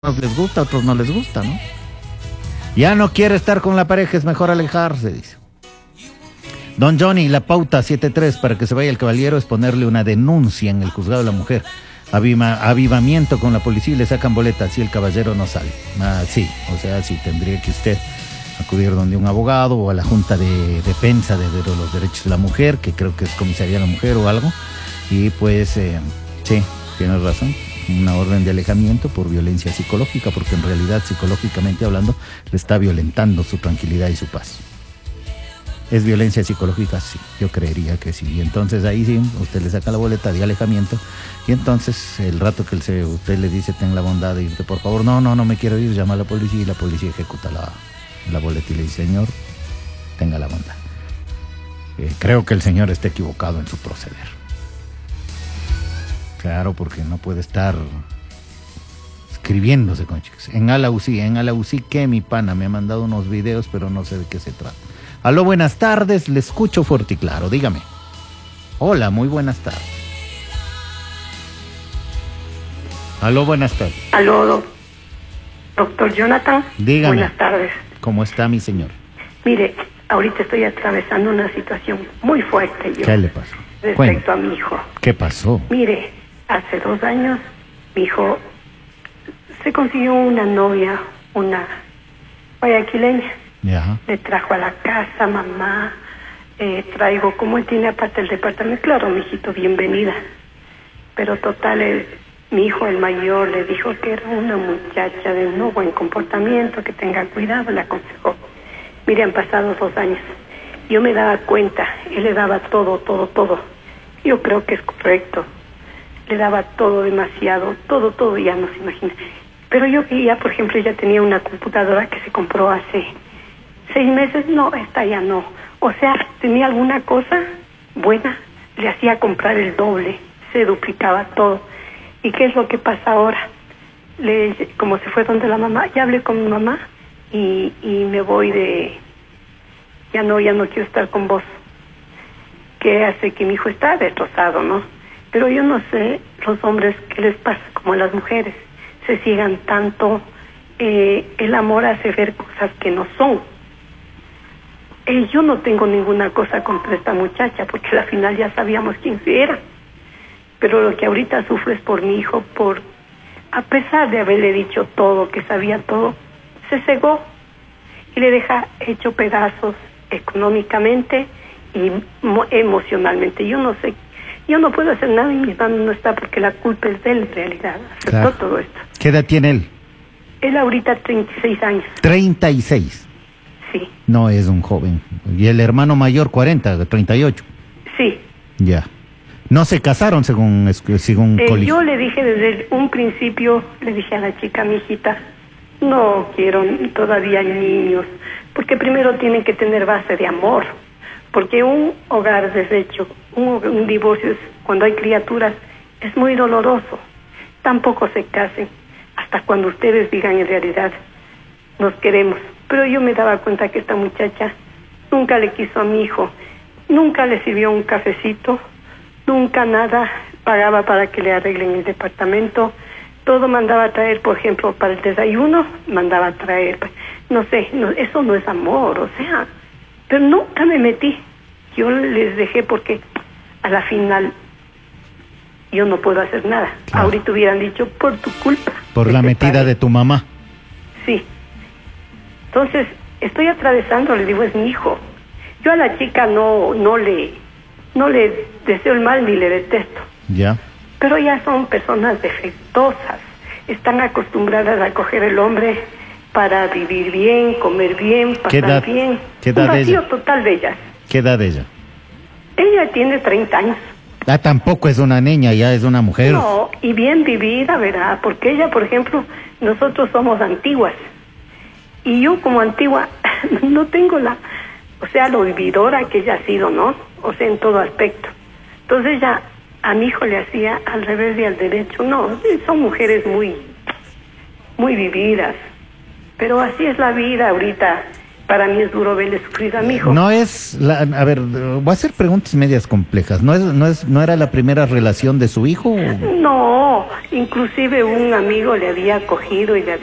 unos les gusta, a otros no les gusta, ¿no? Ya no quiere estar con la pareja, es mejor alejarse, dice. Don Johnny, la pauta 7.3 para que se vaya el caballero es ponerle una denuncia en el juzgado de la mujer. Avivamiento con la policía y le sacan boleta si el caballero no sale. Sí, o sea, sí, tendría que usted acudir donde un abogado o a la Junta de Defensa de los Derechos de la Mujer, que creo que es Comisaría de la Mujer o algo. Y pues, sí, tienes razón. Una orden de alejamiento por violencia psicológica, porque en realidad psicológicamente hablando le está violentando su tranquilidad y su paz. ¿Es violencia psicológica? Sí, yo creería que sí. Y entonces ahí sí, usted le saca la boleta de alejamiento y entonces el rato que usted le dice ten la bondad de irte, por favor, no me quiero ir, llama a la policía y la policía ejecuta la boleta y le dice, señor, tenga la bondad. Creo que el señor está equivocado en su proceder. Claro, porque no puede estar escribiéndose con chicos. En Alausí, que mi pana me ha mandado unos videos, pero no sé de qué se trata. Aló, buenas tardes, le escucho fuerte y claro, dígame. Hola, muy buenas tardes. Aló, buenas tardes. Aló, doctor Jonathan. Dígame. Buenas tardes. ¿Cómo está mi señor? Mire, ahorita estoy atravesando una situación muy fuerte yo. ¿Qué le pasó? Respecto a mi hijo. ¿Qué pasó? Mire, hace 2 años mi hijo se consiguió una novia, una guayaquileña. Ya. Le trajo a la casa, mamá, traigo, como él tiene aparte el departamento, claro, mijito, bienvenida. Pero total, mi hijo, el mayor, le dijo que era una muchacha de no buen comportamiento, que tenga cuidado, le aconsejó. Mire, han pasado 2 años. Yo me daba cuenta, él le daba todo. Yo creo que es correcto. Le daba todo demasiado, todo, ya no se imagina. Pero yo veía, por ejemplo, ella tenía una computadora que se compró hace 6 meses, no, esta ya no. O sea, tenía alguna cosa buena, le hacía comprar el doble, se duplicaba todo. ¿Y qué es lo que pasa ahora? Como se fue donde la mamá, ya hablé con mi mamá y me voy de... Ya no quiero estar con vos. ¿Qué hace? Que mi hijo está destrozado, ¿no? Pero yo no sé, los hombres, ¿qué les pasa? Como a las mujeres, se ciegan tanto, el amor hace ver cosas que no son. Yo no tengo ninguna cosa contra esta muchacha, porque al final ya sabíamos quién era. Pero lo que ahorita sufro es por mi hijo, a pesar de haberle dicho todo, que sabía todo, se cegó y le deja hecho pedazos económicamente y emocionalmente. Yo no sé, yo no puedo hacer nada y mi mano no está porque la culpa es de él en realidad. Aceptó Claro. todo esto. ¿Qué edad tiene él? Él ahorita 36 años. 36. Sí. No es un joven. Y el hermano mayor 40, 38. Sí. Ya. No se casaron según yo le dije desde un principio, le dije a la chica, mi hijita, no quiero todavía niños, porque primero tienen que tener base de amor, porque un hogar deshecho, un divorcio, cuando hay criaturas, es muy doloroso. Tampoco se casen hasta cuando ustedes digan en realidad, nos queremos. Pero yo me daba cuenta que esta muchacha nunca le quiso a mi hijo, nunca le sirvió un cafecito, nunca nada pagaba para que le arreglen el departamento. Todo mandaba a traer, por ejemplo, para el desayuno, mandaba a traer, no sé, eso no es amor, o sea, pero nunca me metí. Yo les dejé porque a la final yo no puedo hacer nada. Claro. Ahorita hubieran dicho, por tu culpa. Por la metida de tu mamá. Sí. Entonces, estoy atravesando, le digo, es mi hijo. Yo a la chica no le deseo el mal ni le detesto. Ya. Pero ya son personas defectuosas, están acostumbradas a coger el hombre para vivir bien, comer bien, pasar bien. ¿Qué edad un vacío ella? total de ellas. ¿Qué edad ella? Ella tiene 30 años. Tampoco es una niña, ya es una mujer. No, y bien vivida, ¿verdad? Porque ella, por ejemplo, nosotros somos antiguas. Y yo como antigua no tengo lo vividora que ella ha sido, ¿no? O sea, en todo aspecto. Entonces ella a mi hijo le hacía al revés y al derecho. No, son mujeres muy vividas. Pero así es la vida ahorita. para mí es duro verle sufrir a mi hijo. No es, a ver, voy a hacer preguntas medias complejas. ¿No era la primera relación de su hijo? No, inclusive un amigo le había cogido y le había